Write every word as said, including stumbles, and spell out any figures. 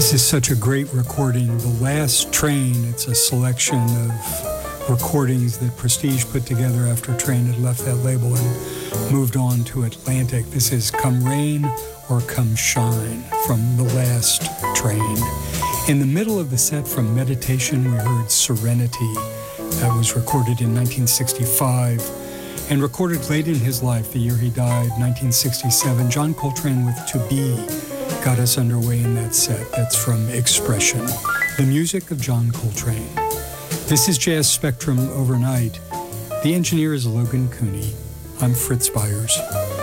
This is such a great recording. The Last Train, it's a selection of recordings that Prestige put together after Train had left that label and moved on to Atlantic. This is Come Rain or Come Shine from The Last Train. In the middle of the set from Meditation, we heard Serenity. That was recorded in nineteen sixty-five and recorded late in his life, the year he died, nineteen sixty-seven. John Coltrane with To Be got us underway in that set. That's from Expression, the music of John Coltrane. This is Jazz Spectrum Overnight. The engineer is Logan Cooney. I'm Fritz Byers.